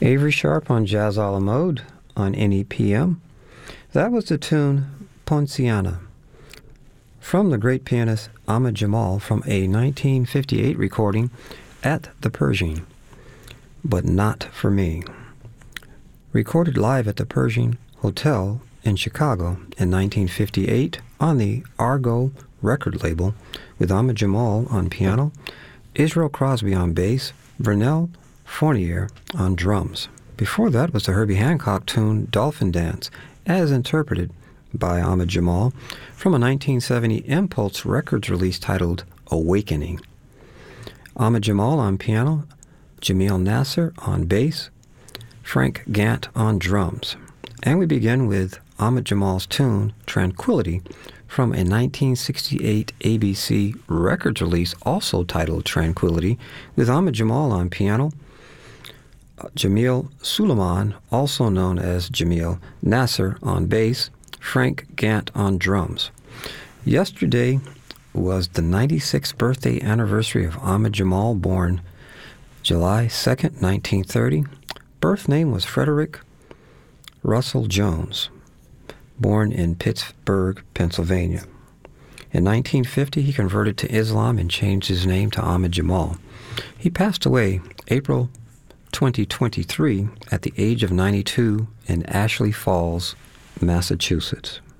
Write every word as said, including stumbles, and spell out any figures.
Avery Sharp on Jazz a la Mode on N E P M. That was the tune Poinciana from the great pianist Ahmad Jamal from a nineteen fifty-eight recording at the Pershing, but not for me. Recorded live at the Pershing Hotel in Chicago in nineteen fifty-eight on the Argo record label with Ahmad Jamal on piano, Israel Crosby on bass, Vernel Fournier on drums. Before that was the Herbie Hancock tune Dolphin Dance, as interpreted by Ahmad Jamal from a nineteen seventy Impulse Records release titled Awakening. Ahmad Jamal on piano, Jamil Nasser on bass, Frank Gant on drums. And we begin with Ahmad Jamal's tune Tranquility from a nineteen sixty-eight A B C Records release also titled Tranquility with Ahmad Jamal on piano, Jamil Suleiman, also known as Jamil Nasser, on bass, Frank Gant on drums. Yesterday was the ninety-sixth birthday anniversary of Ahmad Jamal, born July second, nineteen thirty. Birth name was Frederick Russell Jones, born in Pittsburgh, Pennsylvania. In nineteen fifty, he converted to Islam and changed his name to Ahmad Jamal. He passed away April twenty twenty-three at the age of ninety-two in Ashley Falls, Massachusetts.